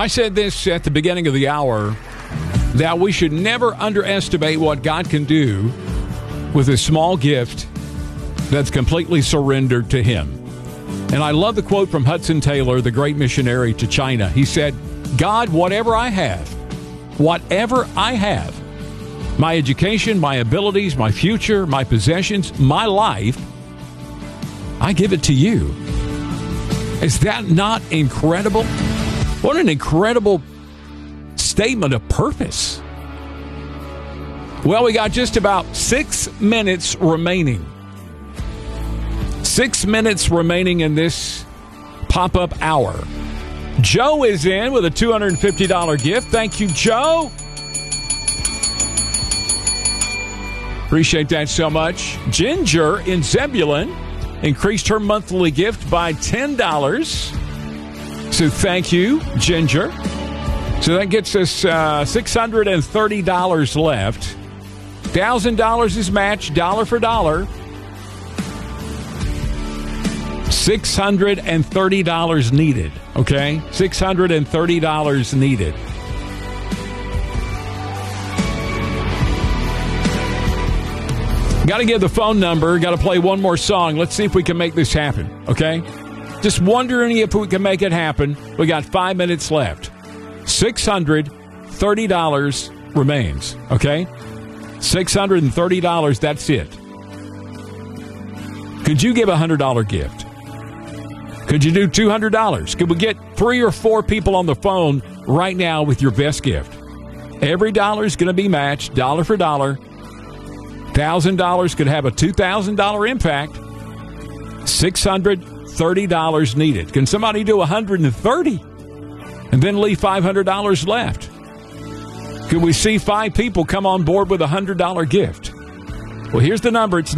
I said this at the beginning of the hour, that we should never underestimate what God can do with a small gift that's completely surrendered to Him. And I love the quote from Hudson Taylor, the great missionary to China. He said, God, whatever I have, my education, my abilities, my future, my possessions, my life, I give it to you. Is that not incredible? What an incredible statement of purpose. Well, we got just about 6 minutes remaining. 6 minutes remaining in this pop-up hour. Joe is in with a $250 gift. Thank you, Joe. Appreciate that so much. Ginger in Zebulon increased her monthly gift by $10. So thank you, Ginger. So that gets us $630 left. $1,000 is matched, dollar for dollar. $630 needed, okay? $630 needed. Got to give the phone number. Got to play one more song. Let's see if we can make this happen, okay? Just wondering if we can make it happen. We got 5 minutes left. $630 remains, okay? $630, that's it. Could you give a $100 gift? Could you do $200? Could we get 3 or 4 people on the phone right now with your best gift? Every dollar is going to be matched, dollar for dollar. $1,000 could have a $2,000 impact. $630 needed. Can somebody do $130 and then leave $500 left? Could we see 5 people come on board with a $100 gift? Well, here's the number. It's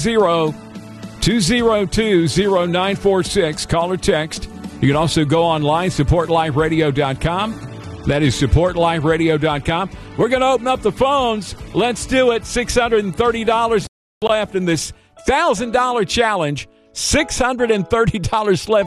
910-202-0946. Call or text. You can also go online, supportliferadio.com. That is supportliferadio.com. We're going to open up the phones. Let's do it. $630 left in this $1,000 challenge. $630 left.